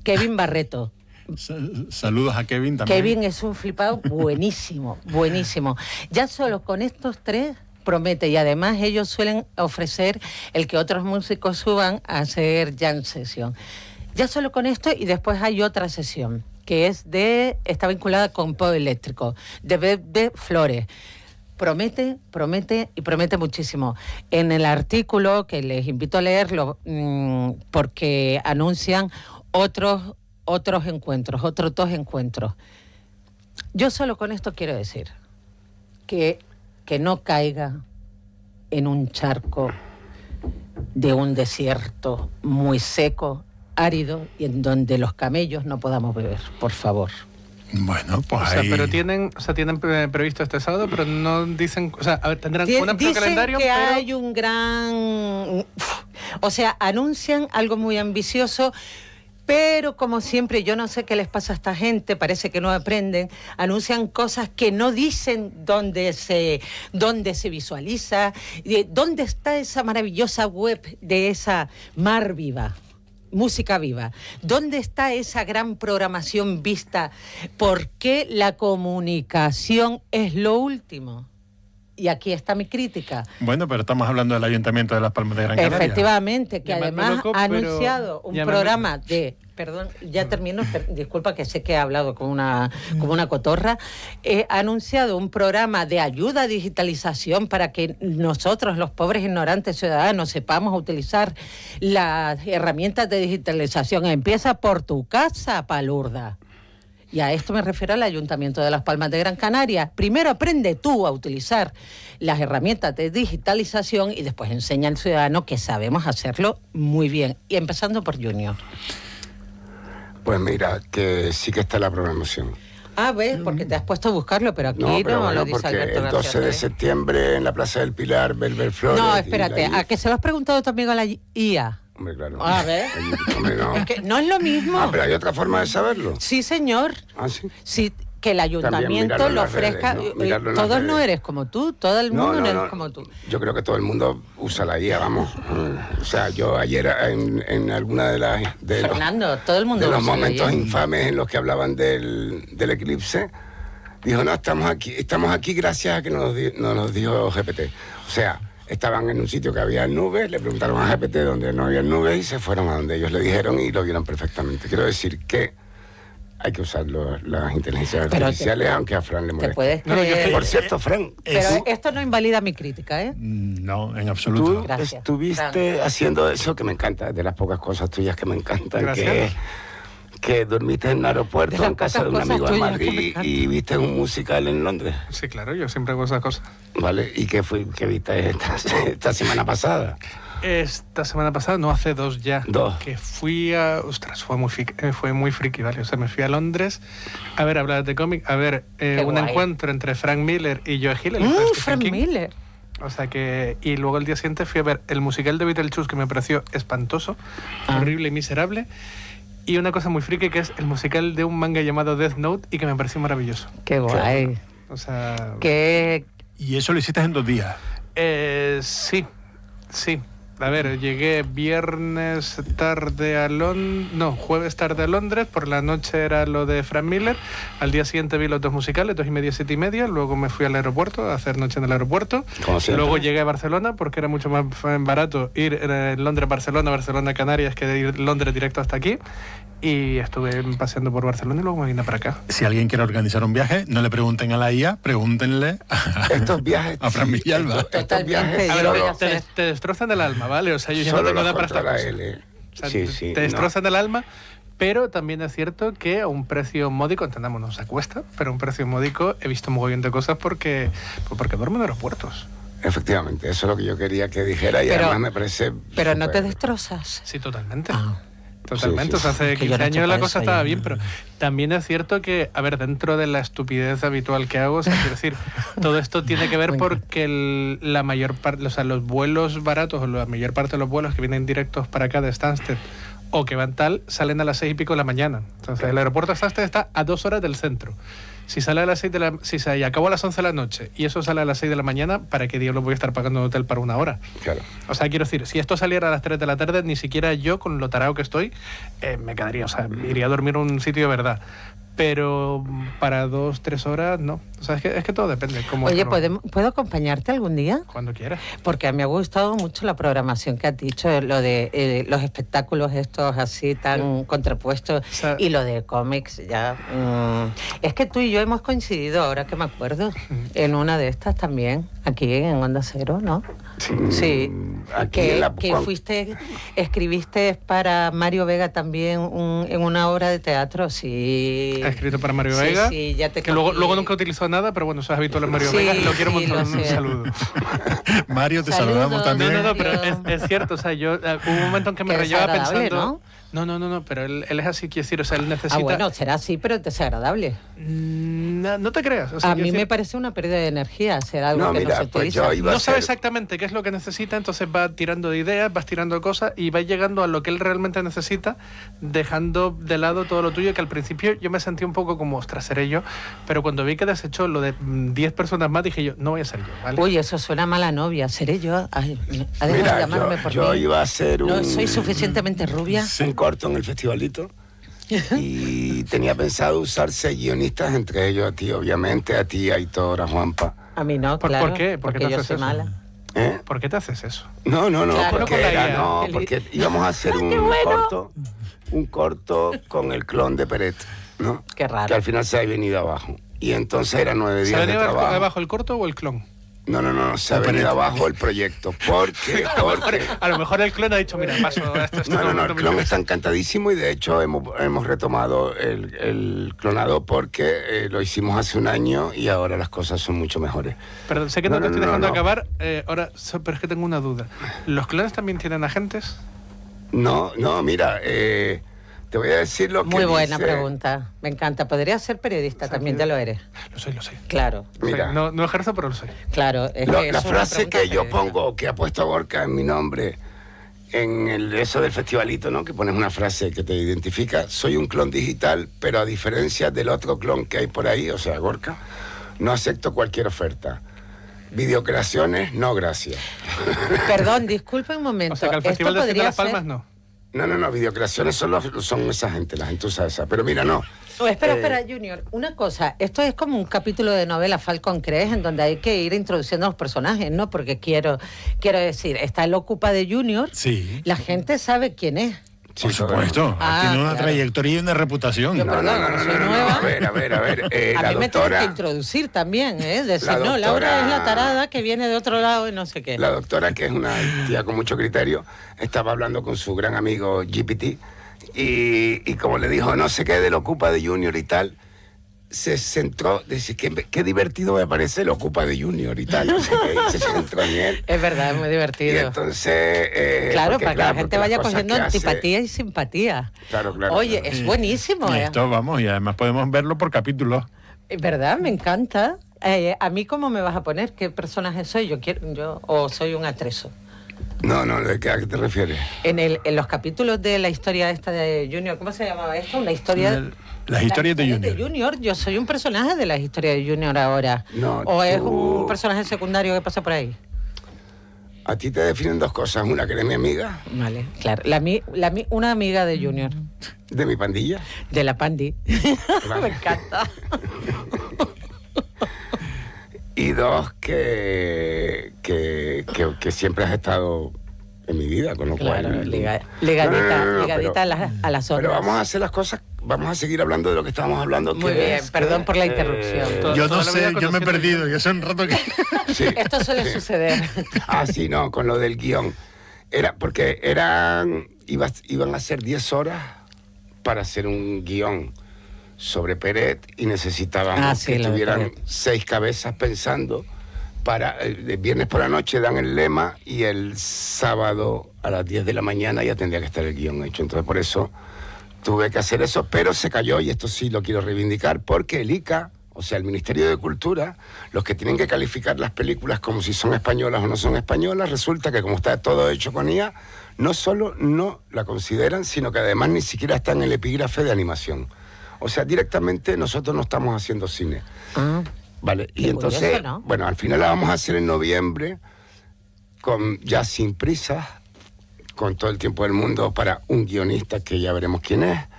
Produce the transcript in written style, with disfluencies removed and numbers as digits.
Kevin Barreto. Saludos a Kevin también. Kevin es un flipado buenísimo, buenísimo. Ya solo con estos tres promete, y además ellos suelen ofrecer el que otros músicos suban a hacer jam session. Ya solo con esto, y después hay otra sesión que está vinculada con pop eléctrico, de Flores. Promete y promete muchísimo. En el artículo, que les invito a leerlo, porque anuncian otros encuentros, otros 2 encuentros. Yo solo con esto quiero decir que no caiga en un charco de un desierto muy seco, árido, y en donde los camellos no podamos beber, por favor. Bueno, pues ahí... pero tienen previsto este sábado, pero no dicen... O sea, a ver, tendrán un amplio calendario, que pero... hay un gran... O sea, anuncian algo muy ambicioso, pero como siempre, yo no sé qué les pasa a esta gente, parece que no aprenden, anuncian cosas que no dicen dónde se visualiza, dónde está esa maravillosa web de esa Mar Viva. Música Viva. ¿Dónde está esa gran programación vista? ¿Por qué la comunicación es lo último? Y aquí está mi crítica. Bueno, pero estamos hablando del Ayuntamiento de Las Palmas de Gran Canaria. Efectivamente, que además ha anunciado un programa de... Perdón, ya termino, disculpa que sé que he hablado como una cotorra. Ha anunciado un programa de ayuda a digitalización para que nosotros, los pobres ignorantes ciudadanos, sepamos utilizar las herramientas de digitalización. Empieza por tu casa, palurda. Y a esto me refiero al Ayuntamiento de Las Palmas de Gran Canaria. Primero aprende tú a utilizar las herramientas de digitalización y después enseña al ciudadano que sabemos hacerlo muy bien. Y empezando por Junior. Pues mira, que sí que está la programación. ¿Ves? Porque te has puesto a buscarlo, pero aquí no lo dice Alberto García. El 12 de septiembre en la Plaza del Pilar, Belver Flores... No, espérate, ¿a que se lo has preguntado también a la IA? Hombre, claro. A ver. No. Es que no es lo mismo. Pero hay otra forma de saberlo. Sí, señor. ¿Sí? Sí, que el ayuntamiento lo ofrezca. Todos no eres como tú, todo el mundo no eres como tú. Yo creo que todo el mundo usa la IA, vamos. O sea, yo ayer en alguna de Fernando, todo el mundo de los usa momentos la IA. infames en los que hablaban del eclipse, dijo, no, estamos aquí gracias a que nos dijo GPT. O sea, estaban en un sitio que había nubes, le preguntaron a GPT dónde no había nubes y se fueron a donde ellos le dijeron y lo vieron perfectamente. Quiero decir que hay que usar las inteligencias artificiales, aunque a Fran le moleste. ¿Te puedes creer? Por cierto, Fran... Pero esto no invalida mi crítica, ¿eh? No, en absoluto. Tú estuviste haciendo eso que me encanta, de las pocas cosas tuyas que me encantan, que dormiste en un aeropuerto en casa de un amigo de Madrid y viste un musical en Londres. Sí, claro, yo siempre hago esas cosas. Vale, ¿y qué viste esta semana pasada? Esta semana pasada, no, hace 2 ya. 2. Que fui a... Ostras, fue muy friki, ¿vale? O sea, me fui a Londres a ver, hablar de cómic, a ver un encuentro entre Frank Miller y Joe Hill. Frank Miller. O sea que... Y luego el día siguiente fui a ver el musical de Beetlejuice, que me pareció espantoso, horrible y miserable. Y una cosa muy friki, que es el musical de un manga llamado Death Note, y que me pareció maravilloso. Qué guay. O sea... ¿Y eso lo hiciste en 2 días? Sí. A ver, llegué viernes tarde a jueves tarde a Londres, por la noche era lo de Frank Miller, al día siguiente vi los 2 musicales, 2:30, 7:30, luego me fui al aeropuerto a hacer noche en el aeropuerto, luego llegué a Barcelona porque era mucho más barato ir Londres-Barcelona, Barcelona-Canarias que ir Londres directo hasta aquí, y estuve paseando por Barcelona y luego me vine para acá. Si alguien quiere organizar un viaje, no le pregunten a la IA, pregúntenle estos viajes a Fran Villalba. Estos viajes te destrozan el alma, ¿vale? O sea, yo ya no tengo nada para esta cosa. O sea, te destrozan el alma, pero también es cierto que a un precio módico, entendámonos, se cuesta, pero a un precio módico he visto un mogollón de cosas porque duermo en aeropuertos. Efectivamente, eso es lo que yo quería que dijera y además me parece... Pero no te destrozas. Sí, totalmente. Sí. Totalmente, o sea, hace 15 años la cosa estaba bien, pero también es cierto que, a ver, dentro de la estupidez habitual que hago, o sea, quiero decir, todo esto tiene que ver porque la mayor parte, o sea, los vuelos baratos, o la mayor parte de los vuelos que vienen directos para acá de Stansted o que van tal, salen a las 6 y pico de la mañana. Entonces, el aeropuerto de Sastre está a 2 horas del centro. Si sale a las 6 si se acabó a las 11 de la noche y eso sale a las 6 de la mañana, ¿para qué diablos voy a estar pagando un hotel para una hora? Claro. O sea, quiero decir, si esto saliera a las 3 de la tarde, ni siquiera yo, con lo tarado que estoy, me quedaría, o sea, iría a dormir en un sitio de verdad. Pero para 2-3 horas, no. O sea, es que todo depende. Oye, ¿puedo acompañarte algún día? Cuando quieras. Porque a mí me ha gustado mucho la programación que has dicho, lo de los espectáculos estos así tan contrapuestos, o sea, y lo de cómics ya. Es que tú y yo hemos coincidido, ahora que me acuerdo, en una de estas también, aquí en Onda Cero, ¿no? Sí. Aquí Que escribiste para Mario Vega también en una obra de teatro, sí. Ha escrito para Mario Vega, sí, ya te que luego nunca utilizó nada, pero bueno, eso es habitual en Mario Vega, y lo quiero un montón. Un saludo. Mario, te Saludos. saludamos también. No, pero es cierto, o sea, yo hubo un momento en que me rayaba pensando... No, pero él es así, quiero decir, o sea, él necesita... bueno, será así, pero desagradable. No te creas. O sea, a mí me parece una pérdida de energía hacer algo que no se utiliza. No sabe exactamente qué es lo que necesita, entonces va tirando de ideas, vas tirando de cosas y va llegando a lo que él realmente necesita, dejando de lado todo lo tuyo, que al principio yo me sentí un poco como, ostras, seré yo, pero cuando vi que desechó lo de 10 personas más, dije yo, no voy a ser yo, ¿vale? Uy, eso suena mala novia, seré yo. Ay, ha dejado de llamarme por mí. Yo iba a hacer no soy suficientemente rubia. Un corto en el festivalito y tenía pensado usar 6 guionistas, entre ellos a ti, obviamente, a ti, a Aitor, a Juanpa. A mí no, claro. ¿Por qué? Porque yo soy mala. ¿Por qué te haces eso? No, Claro, porque íbamos a hacer un corto con el clon de Peret, ¿no? Qué raro. Que al final se ha venido abajo. Y entonces eran 9 días de trabajo. ¿Se ha venido abajo el corto o el clon? No, se ha venido abajo el proyecto. Porque a lo mejor el clon ha dicho, mira, paso esto. No, el clon está encantadísimo y de hecho hemos retomado el clonado porque lo hicimos hace un año y ahora las cosas son mucho mejores. Perdón, sé que no te estoy dejando acabar, ahora, pero es que tengo una duda. ¿Los clones también tienen agentes? No, mira, te voy a decir lo que Muy buena dice... pregunta, me encanta. Podrías ser periodista, también ya lo eres. Lo soy. Claro. Mira, no ejerzo, pero lo soy. Claro. La frase que yo pongo, que ha puesto Gorka en mi nombre, en eso del festivalito, ¿no? Que pones una frase que te identifica. Soy un clon digital, pero a diferencia del otro clon que hay por ahí, o sea, Gorka, no acepto cualquier oferta. Videocreaciones, no, gracias. Perdón, disculpe un momento. O sea, que el Festival de Cine de Las Palmas no. No, videocreaciones son esa gente, la gente usa esa. Pero mira, no. Espera, Junior. Una cosa, esto es como un capítulo de novela Falcon Crest en donde hay que ir introduciendo a los personajes, ¿no? Porque quiero decir, está el Ocupa de Junior. Sí. La gente sabe quién es. Por supuesto. Tiene una trayectoria y una reputación. Yo, perdón, soy nueva. A ver. A mí me tienen que introducir también, ¿eh? Decir, no, Laura es la tarada que viene de otro lado y no sé qué. La doctora, que es una tía con mucho criterio, estaba hablando con su gran amigo GPT y como le dijo no sé qué del Ocupa de Junior y tal, se centró, dice, qué divertido me parece el Ocupa de Junior y tal. No sé qué, y se centró en él. Es verdad, es muy divertido. Y entonces... para que la gente vaya cogiendo antipatía y simpatía. Claro. Oye, es buenísimo. Esto, vamos, y además podemos verlo por capítulos. Es verdad, me encanta. ¿A mí cómo me vas a poner? ¿Qué personaje soy? ¿O soy un atrezo? No, ¿a qué te refieres? En los capítulos de la historia esta de Junior, ¿cómo se llamaba esto? Una historia... Las historias de Junior. Yo soy un personaje de las historias de Junior ahora. No, ¿O es un personaje secundario que pasa por ahí? A ti te definen 2 cosas. Una, que eres mi amiga. Vale, claro. Una amiga de Junior. ¿De mi pandilla? De la pandi. Vale. Me encanta. Y 2, que siempre has estado en mi vida, con lo cual... Ligadita a las ondas. Pero vamos a hacer las cosas, vamos a seguir hablando de lo que estábamos hablando. Muy bien, perdón por la interrupción. Yo no sé, yo me he perdido, yo hace un rato que... Sí. Esto suele suceder. Sí, no, con lo del guión. Porque iban a ser 10 horas para hacer un guión sobre Peret y necesitábamos que estuvieran 6 cabezas pensando. El viernes por la noche dan el lema y el sábado a las 10 de la mañana ya tendría que estar el guión hecho. Entonces por eso tuve que hacer eso, pero se cayó, y esto sí lo quiero reivindicar, porque el ICA, o sea, el Ministerio de Cultura, los que tienen que calificar las películas como si son españolas o no son españolas, resulta que como está todo hecho con IA, no solo no la consideran, sino que además ni siquiera está en el epígrafe de animación. O sea, directamente nosotros no estamos haciendo cine. Vale, y entonces, curioso, ¿no? bueno, al final la vamos a hacer en noviembre, ya sin prisas, con todo el tiempo del mundo, para un guionista que ya veremos quién es.